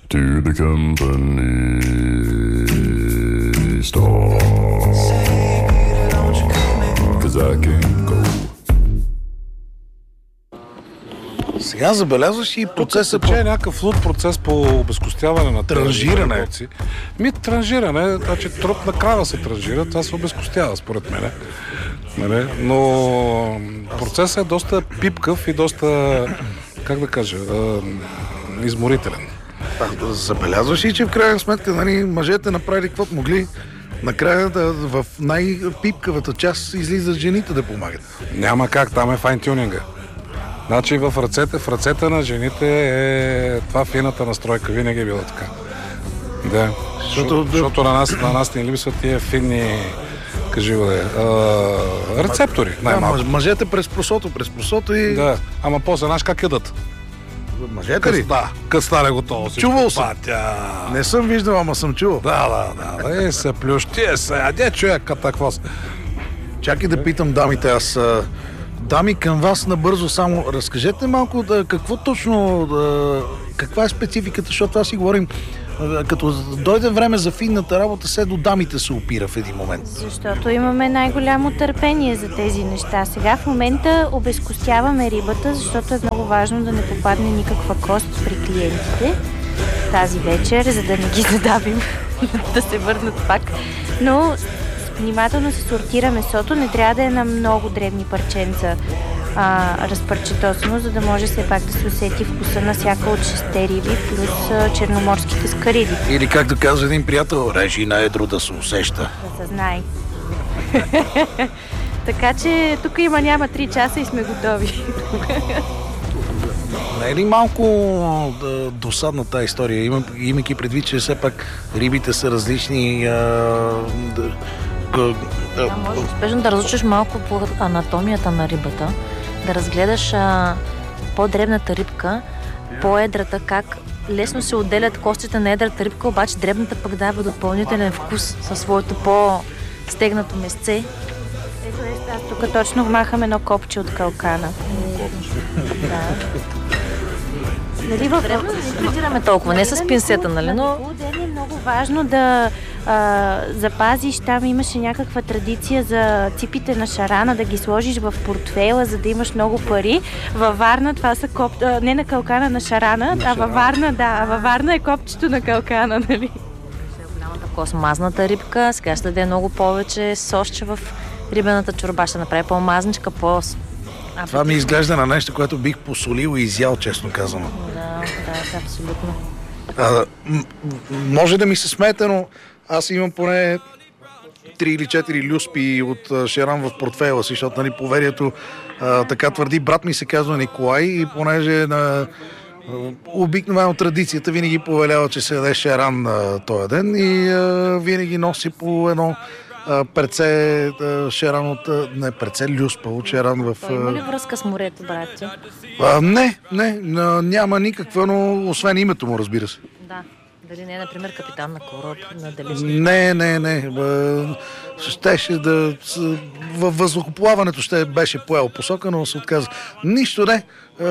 to the company store, 'cause I can't go. Сега забелязваш и процесът Че е някакъв луд процес по обезкостяване на транжиране. Транжиране, значи труп на крава се транжира, това се обезкостява според мен. Нали? Но процесът е доста пипкав и доста, как да кажа, изморителен. Забелязваш и, че в крайна сметка, нали, мъжете направили каквото могли. Накрая в най-пипкавата част излизат жените да помагат. Няма как, там е файн-тюнинга. Значи в ръцете на жените е това фината настройка, винаги е било така. Да. Защото на нас ни липсват тия финни, кажи го рецептори, най-малко. Мъжете през просото и... Да, ама после знаеш как ядат. Мъжете ли? Да, къс стане готово. Чувал съм. Не съм виждал, ама съм чувал. Да. И се плющи, се яде човека такво. Чакай да питам дамите, дами, към вас набързо само разкажете малко какво точно, каква е спецификата, защото това си говорим, като дойде време за финната работа, все до дамите се опира в един момент. Защото имаме най-голямо търпение за тези неща. Сега в момента обезкостяваме рибата, защото е много важно да не попадне никаква кост при клиентите тази вечер, за да не ги задавим да се върнат пак. Но внимателно се сортира месото, не трябва да е на много дребни парченца разпарчетосано, за да може все пак да се усети вкуса на всяка от 6 риби, плюс черноморските скариди. Или както каза един приятел, режи на едро да се усеща. Да се знае. Така че тук няма 3 часа и сме готови. Не е ли малко досадна тази история, имайки предвид, че все пак рибите са различни? Може успешно да разучиш малко по анатомията на рибата, да разгледаш по-дребната рибка, по-едрата, как лесно се отделят костите на едрата рибка, обаче дребната пък дава допълнителен вкус със своето по-стегнато месце. Ето аз тук точно махам едно копче от калкана. Да. Нали във време не придираме толкова, не с пинсета, нали, но... Ден е много важно да запазиш, там имаше някаква традиция за ципите на шарана, да ги сложиш в портфейла, за да имаш много пари. Във Варна това са не на калкана, на шарана, във Варна е копчето на калкана, нали? Голямата космазната рибка, сега ще даде много повече сосче в рибената чорба, ще направи по-мазничка, Това ми изглежда на нещо, което бих посолил и изял, честно казано. Да, абсолютно. Може да ми се смете, но аз имам поне 3 или 4 люспи от шеран в портфейла си, защото, нали, поверието така твърди. Брат ми се казва Николай и понеже на обикновено традицията винаги повелява, че се яде шеран този ден и винаги носи по едно перце шеран от... Не, перце люспа от шеран в... Има ли връзка с морето, брати? Не, няма никаква, но освен името му, разбира се. Да. Дали не е, например, капитан на кораб на Далечния? Не. Щеше да... Във въздухоплаването ще беше поел посока, но се отказа. Нищо не.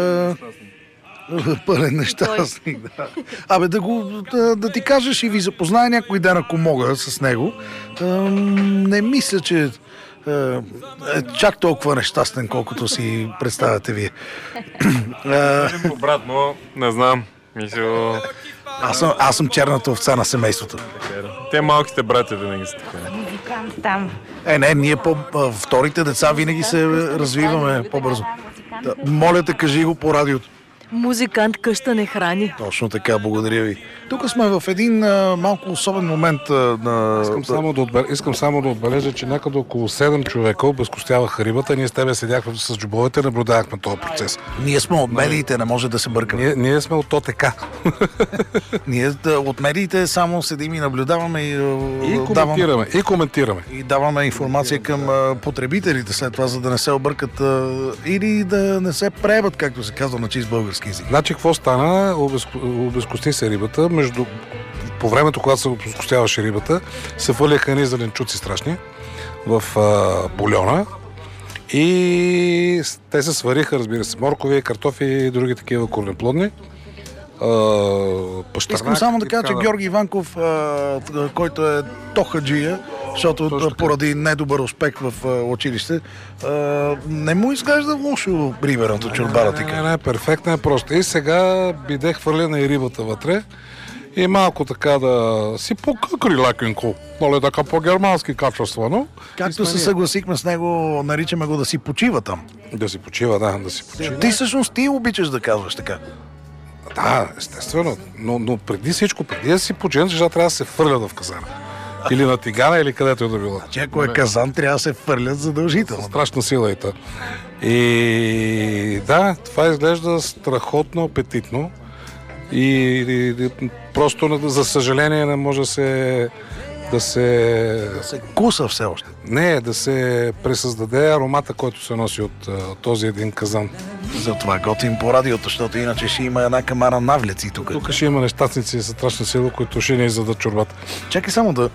Пълен нещастник, да. Да ти кажеш и ви запознае някой ден, ако мога с него. Не мисля, че е чак толкова нещастен, колкото си представяте вие. Обратно, не знам. Аз съм черната овца на семейството. Те малките братя винаги са така. Музикант там. Не, ние вторите деца винаги се развиваме по-бързо. Моля те, кажи го по радиото. Музикант къща не храни. Точно така, благодаря ви. Тук сме в един малко особен момент. Искам само да отбележа, че някъде около 7 човека обезкостяваха рибата. Ние с тебе седяхме с джобовете, наблюдавахме този процес. Ние сме от медиите, не може да се бъркаме. Ние сме от ОТК. Ние от медиите само седим и наблюдаваме и коментираме. И даваме информация към потребителите след това, за да не се объркат или да не се преебат, както се казва на чист български език. Значи, какво стана? Обезкости се рибата. По времето, когато се обезкостяваше рибата, се фърляха едни зеленчуци страшни в бульона и те се свариха, разбира се, моркови, картофи и други такива корнеплодни. пащарнак. Искам само да и кажа, така че Георги Иванков, който е тохаджия, защото поради недобър успех в училище, не му изглежда лошо риверното чорбара. Не, перфектна е просто. И сега биде хвърлена и рибата вътре. И малко така да си покъкри лекенко. Нали, така по-германски качествено. Както се съгласихме с него, наричаме го да си почива там. Да си почива, да си почива. Ти всъщност ти обичаш да казваш така. Да, естествено. Но преди всичко, преди да си почина, неща трябва да се фърлят в казана. Или на тигана, или където е да било. Че ако е казан, трябва да се фърлят задължително. Страшна сила и та. И да, това изглежда страхотно апетитно. И просто, за съжаление, не може да се куса все още. Не, да се пресъздаде аромата, който се носи от този един казан. Затова готвим по радиото, защото иначе ще има една камара навлеци тук. Тук ще има нещастници със страшна сила, които ще ни издадат чорбата. Чакай само да...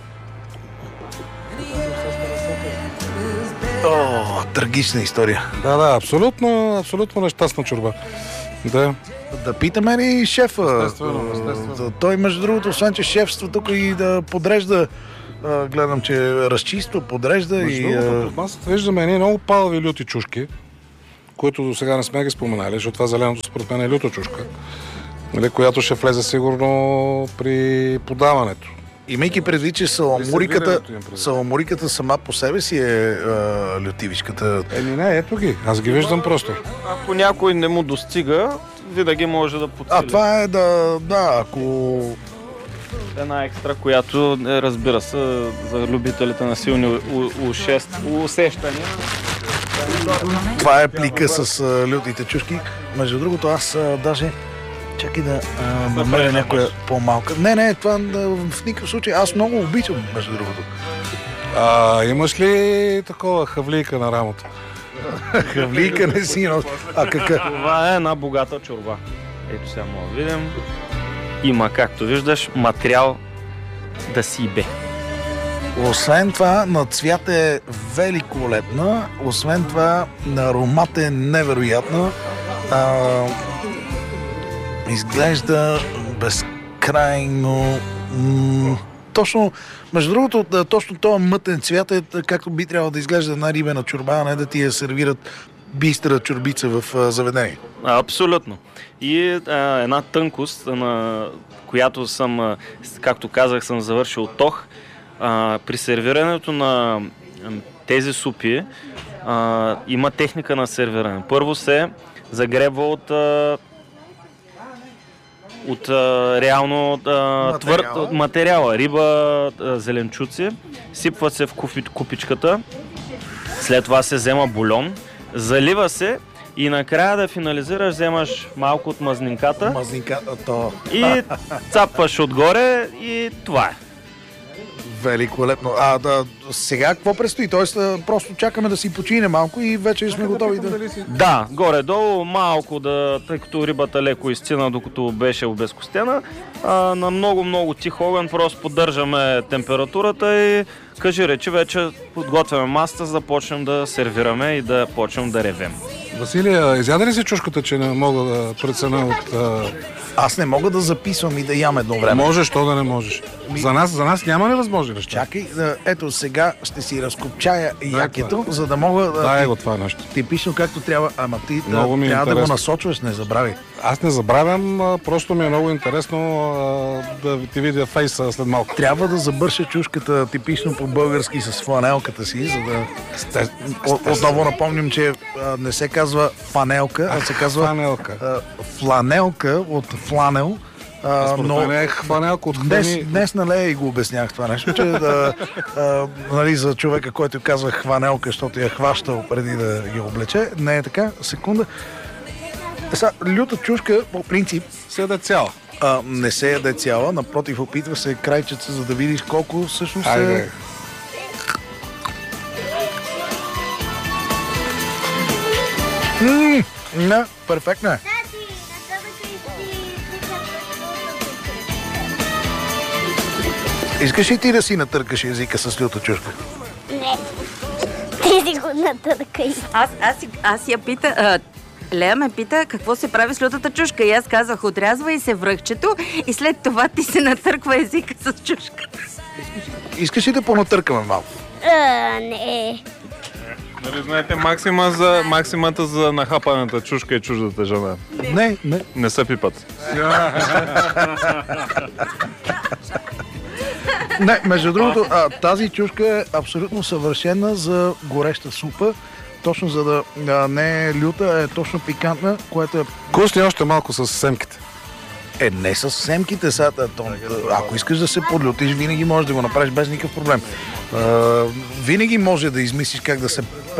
Трагична история. Да, абсолютно нещастна чорба. Да. Да питаме ли шефа? Естествено. Той, между другото, освен че шефства тук и да подрежда, гледам, че разчиства, подрежда и... Под масата виждаме едни много палави люти чушки, които до сега не сме ги споменали, защото това зеленото според мен е люта чушка, която ще влезе сигурно при подаването. Имайки предвид, че саламуриката сама по себе си е лютивичката. Не, ето ги. Аз ги виждам просто. Ако някой не му достига, винаги може да подсили. Това е ако... Една екстра, която разбира се за любителите на силни усещания. Това е плика с лютите чушки. Между другото, аз даже... Чакай да намеря някоя по-малка. Не, това в никакъв случай. Аз много обичам, между другото. Имаш ли такова хавлийка на рамото? Хавлийка не си, но... Това е една богата чорба. Ето сега мога да видим. Има, както виждаш, материал да си бе. Освен това, на цвят е великолепна. Освен това, на аромат е невероятна. Изглежда безкрайно... Точно, между другото, точно този мътен цвят е както би трябвало да изглежда една рибена чорба, а не да ти я сервират бистра чорбица в заведение. Абсолютно. И една тънкост, на която съм, както казах, съм завършил тох. При сервирането на тези супи има техника на сервиране. Първо се загребва от реално твърд материала. Риба, зеленчуци, сипват се в купичката, след това се взема бульон, залива се и накрая да финализираш, вземаш малко от мазнинката и цапваш отгоре и това е. Великолепно. Сега какво предстои? Тоест просто чакаме да си почине малко и вече сме готови да... Да, горе-долу малко тъй като рибата леко изцина, докато беше обезкостена, на много тих огън просто поддържаме температурата и кажи речи вече подготвяме масата, за да почнем да сервираме и да почнем да ревем. Василия, изяда ли си чушката, че не мога да преценя от... Аз не мога да записвам и да ям едно време. Можеш, то да не можеш. За нас няма невъзможни неща. Чакай, ето сега ще си разкопчая якето, за да мога да... го това нещо. Типично както трябва, ама ти трябва да го насочваш, не забравяй. Аз не забравям, просто ми е много интересно да ти видя фейса след малко. Трябва да забърша чушката типично по-български с фланелката си, за да... Отново напомням, че не се казва фанелка, а се казва фланелка от фланел. Но не е хванелка от хвани. Днес и го обяснях това нещо, че нали, за човека, който казва хванелка, защото я хващал преди да я облече. Не е така. Секунда. Люта чушка, по принцип, се яде цяла. Не се яде цяла, напротив, опитва се крайчеца, за да видиш колко всъщност е... Не, перфектно е. Искаш ли ти да си натъркаш езика с люта чушка? Не. Ти си го натъркай. Аз я пита... Лея ме пита какво се прави с лютата чушка и аз казах, отрязва и се връхчето и след това ти се натърква езика с чушката. Искаш ли да понатъркаме малко? Не. Нали знаете максимата за нахапаната чушка и чуждата жена? Не. Не се пипат. Не, между другото, тази чушка е абсолютно съвършена за гореща супа. Точно за да не е люта, е точно пикантна, което е... Кусни още малко с семките. Не с семките, сега. Ако искаш да се подлютиш, винаги можеш да го направиш без никакъв проблем. Винаги може да измислиш как да се...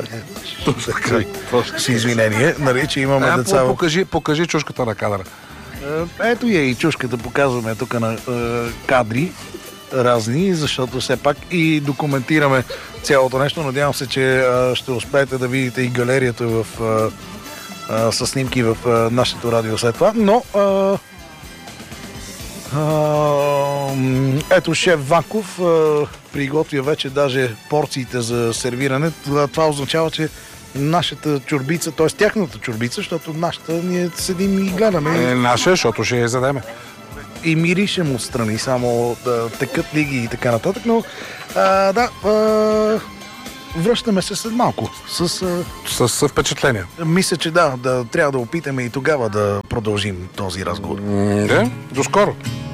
С извинение, нали, че имаме деца... Покажи чушката на кадъра. Ето я и чушката, показваме тук на кадри разни, защото все пак и документираме цялото нещо. Надявам се, че ще успеете да видите и галерията с снимки в нашето радио след това. Но ето шеф Ванков приготвя вече даже порциите за сервиране. Това означава, че нашата чорбица, т.е. тяхната чорбица, защото нашата ние седим и гледаме. Наша, защото ще я ядеме. И миришем отстрани, само да текат лиги и така нататък, но връщаме се след малко с впечатление. Мисля, че да, трябва да опитаме и тогава да продължим този разговор. До скоро.